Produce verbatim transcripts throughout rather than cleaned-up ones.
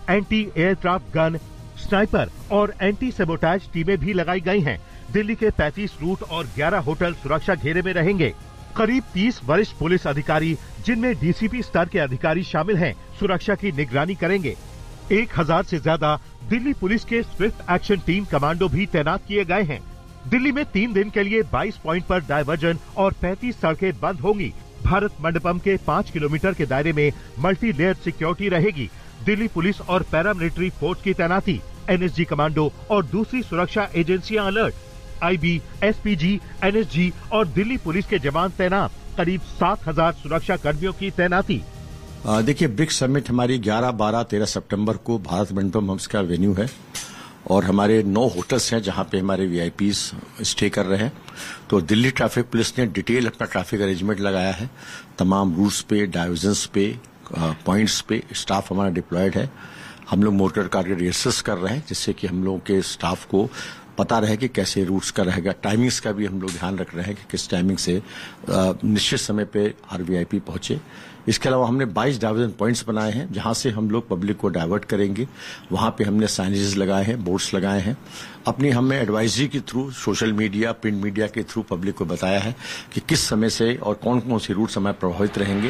Anti aircraft gun, sniper और anti sabotage टीमें भी लगाई गई हैं। दिल्ली के पैंतीस रूट और ग्यारह होटल सुरक्षा घेरे में रहेंगे। करीब तीस वरिष्ठ पुलिस अधिकारी, जिनमें डीसीपी स्तर के अधिकारी शामिल हैं, सुरक्षा की निगरानी करेंगे। एक हजार से ज्यादा दिल्ली पुलिस के स्विफ्ट एक्शन टीम कमांडो भी तैनात किए गए हैं। दिल्ली में तीन दिन के लिए बाईस पॉइंट पर डायवर्जन और पैंतीस सड़कें बंद होंगी। भारत मंडपम के पाँच किलोमीटर के दायरे में मल्टी लेयर सिक्योरिटी रहेगी। दिल्ली पुलिस और पैरामिलिट्री फोर्स की तैनाती, एनएसजी कमांडो और दूसरी सुरक्षा एजेंसियां अलर्ट। आईबी, एसपीजी, एनएसजी और दिल्ली पुलिस के जवान तैनात। करीब सात हजार सुरक्षा कर्मियों की तैनाती। देखिए, ब्रिक्स समिट हमारी ग्यारह, बारह, तेरह सितंबर को भारत मंडपम हम्स का वेन्यू है और हमारे नौ होटल्स हैं जहां पे हमारे वीआईपीज स्टे कर रहे हैं। तो दिल्ली ट्रैफिक पुलिस ने डिटेल अपना ट्रैफिक अरेंजमेंट लगाया है। तमाम रूट्स पे, डाइवर्जन्स पे, पॉइंट्स पे स्टाफ हमारा डिप्लॉयड है। हम लोग मोटर कार के रिहर्सल्स कर रहे हैं जिससे कि हम लोगों के स्टाफ को पता रहे कि कैसे रूट्स का रहेगा। टाइमिंग्स का भी हम लोग ध्यान रख रहे हैं कि किस टाइमिंग से निश्चित समय पे हर वीआईपी पहुंचे। इसके अलावा हमने बाईस डाइवर्जन पॉइंट्स बनाए हैं जहां से हम लोग पब्लिक को डाइवर्ट करेंगे। वहां पे हमने साइनेजेस लगाए हैं, बोर्ड्स लगाए हैं। अपनी हमने एडवाइजरी के through, social media, print media के थ्रू पब्लिक को बताया है कि किस समय से और कौन कौन से रूट्स हमारे प्रभावित रहेंगे।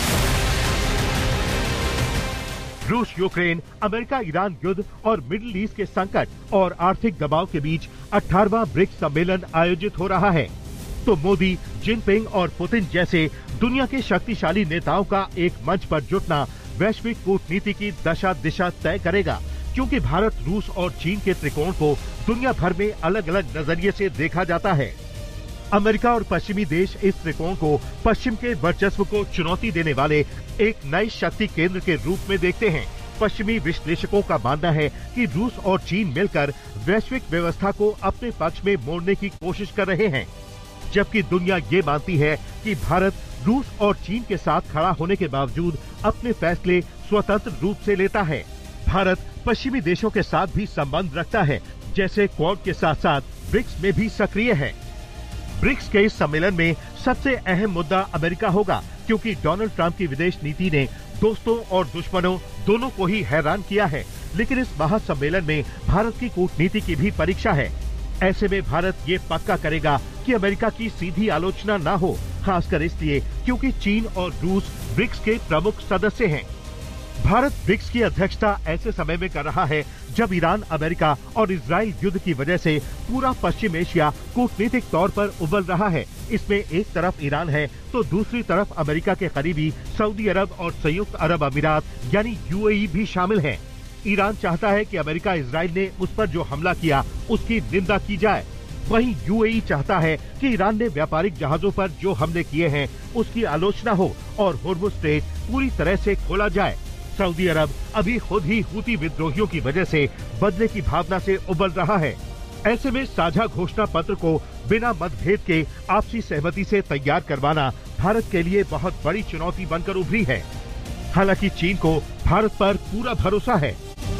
रूस यूक्रेन, अमेरिका ईरान युद्ध और मिडिल ईस्ट के संकट और आर्थिक दबाव के बीच अठारहवां ब्रिक्स सम्मेलन आयोजित हो रहा है। तो मोदी, जिनपिंग और पुतिन जैसे दुनिया के शक्तिशाली नेताओं का एक मंच पर जुटना वैश्विक कूटनीति की दशा दिशा तय करेगा, क्योंकि भारत, रूस और चीन के त्रिकोण को दुनिया भर में अलग अलग नजरिए से देखा जाता है। अमेरिका और पश्चिमी देश इस त्रिकोण को पश्चिम के वर्चस्व को चुनौती देने वाले एक नई शक्ति केंद्र के रूप में देखते हैं। पश्चिमी विश्लेषकों का मानना है कि रूस और चीन मिलकर वैश्विक व्यवस्था को अपने पक्ष में मोड़ने की कोशिश कर रहे हैं, जबकि दुनिया ये मानती है कि भारत रूस और चीन के साथ खड़ा होने के बावजूद अपने फैसले स्वतंत्र रूप से लेता है। भारत पश्चिमी देशों के साथ भी संबंध रखता है, जैसे क्वाड के साथ साथ ब्रिक्स में भी सक्रिय है। ब्रिक्स के इस सम्मेलन में सबसे अहम मुद्दा अमेरिका होगा, क्योंकि डोनाल्ड ट्रंप की विदेश नीति ने दोस्तों और दुश्मनों दोनों को ही हैरान किया है। लेकिन इस महासम्मेलन में भारत की कूटनीति की भी परीक्षा है। ऐसे में भारत ये पक्का करेगा कि अमेरिका की सीधी आलोचना न हो, खासकर इसलिए क्योंकि चीन और रूस ब्रिक्स के प्रमुख सदस्य हैं। भारत ब्रिक्स की अध्यक्षता ऐसे समय में कर रहा है जब ईरान, अमेरिका और इजराइल युद्ध की वजह से पूरा पश्चिम एशिया कूटनीतिक तौर पर उबल रहा है। इसमें एक तरफ ईरान है तो दूसरी तरफ अमेरिका के करीबी सऊदी अरब और संयुक्त अरब अमीरात यानी यूएई भी शामिल हैं। ईरान चाहता है कि अमेरिका, इजराइल ने उस पर जो हमला किया उसकी निंदा की जाए। वहीं यूएई चाहता है कि ईरान ने व्यापारिक जहाजों पर जो हमले किए हैं उसकी आलोचना हो और होर्मुज स्ट्रेट पूरी तरह से खोला जाए। सऊदी अरब अभी खुद ही हूती विद्रोहियों की वजह से बदले की भावना से उबल रहा है। ऐसे में साझा घोषणा पत्र को बिना मतभेद के आपसी सहमति से तैयार करवाना भारत के लिए बहुत बड़ी चुनौती बनकर उभरी है। हालांकि चीन को भारत पर पूरा भरोसा है।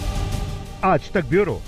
आज तक ब्यूरो।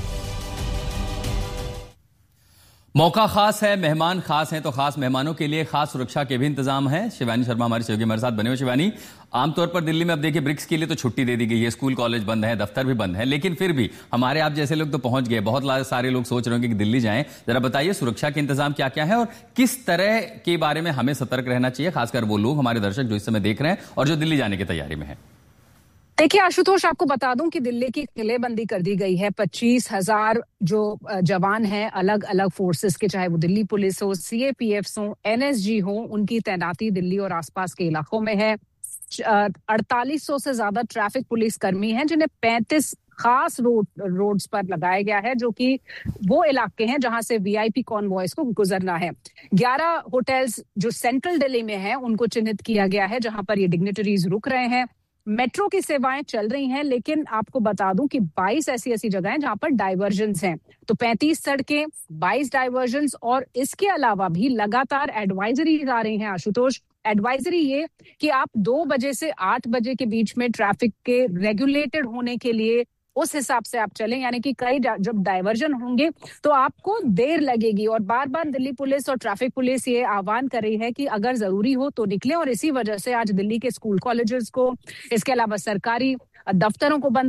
मौका खास है, मेहमान खास हैं, तो खास मेहमानों के लिए खास सुरक्षा के भी इंतजाम है। शिवानी शर्मा हमारी सहयोगी हमारे साथ बने हुए। शिवानी, आमतौर पर दिल्ली में अब देखिए ब्रिक्स के लिए तो छुट्टी दे दी गई है, स्कूल कॉलेज बंद है, दफ्तर भी बंद है, लेकिन फिर भी हमारे आप जैसे लोग तो पहुंच गए। बहुत सारे लोग सोच रहे होंगे कि दिल्ली जाएं। जरा बताइए सुरक्षा के इंतजाम क्या क्या है और किस तरह के बारे में हमें सतर्क रहना चाहिए, खासकर वो लोग हमारे दर्शक जो इस समय देख रहे हैं और जो दिल्ली जाने की तैयारी में है। देखिए आशुतोष, आपको बता दूं कि दिल्ली की किलेबंदी कर दी गई है। पच्चीस हजार जो जवान हैं अलग अलग फोर्सेस के, चाहे वो दिल्ली पुलिस हो, सीएपीएफ हो, एनएसजी हो, उनकी तैनाती दिल्ली और आसपास के इलाकों में है। अड़तालीस सौ से ज्यादा ट्रैफिक पुलिस कर्मी हैं जिन्हें पैंतीस खास रोड रोड्स पर लगाया गया है, जो कि वो इलाके हैं जहां से वीआईपी कॉन्वॉयज को गुजरना है। ग्यारह होटल्स जो सेंट्रल दिल्ली में हैं उनको चिन्हित किया गया है जहां पर ये डिग्निटरीज रुक रहे हैं। मेट्रो की सेवाएं चल रही हैं, लेकिन आपको बता दूं कि बाईस ऐसी ऐसी जगह हैं जहां पर डाइवर्जन्स हैं। तो पैंतीस सड़कें, बाईस डाइवर्जन्स और इसके अलावा भी लगातार एडवाइजरी आ रही हैं आशुतोष। एडवाइजरी ये कि आप दो बजे से आठ बजे के बीच में ट्रैफिक के रेगुलेटेड होने के लिए उस हिसाब से आप चलें, यानी कि कई जब डाइवर्जन होंगे तो आपको देर लगेगी। और बार बार दिल्ली पुलिस और ट्रैफिक पुलिस ये आह्वान कर रही है कि अगर जरूरी हो तो निकलें, और इसी वजह से आज दिल्ली के स्कूल कॉलेजेस को, इसके अलावा सरकारी दफ्तरों को बंद